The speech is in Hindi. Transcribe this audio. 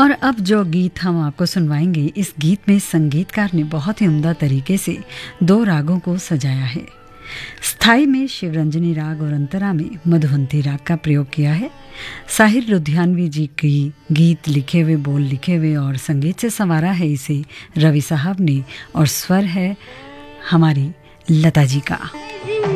और अब जो गीत हम आपको सुनवाएंगे, इस गीत में संगीतकार ने बहुत ही उम्दा तरीके से 2 रागों को सजाया है। स्थाई में शिवरंजनी राग और अंतरा में मधुवंती राग का प्रयोग किया है। साहिर लुधियानवी जी की गीत लिखे हुए, बोल लिखे हुए और संगीत से संवारा है इसे रवि साहब ने, और स्वर है हमारी लता जी का।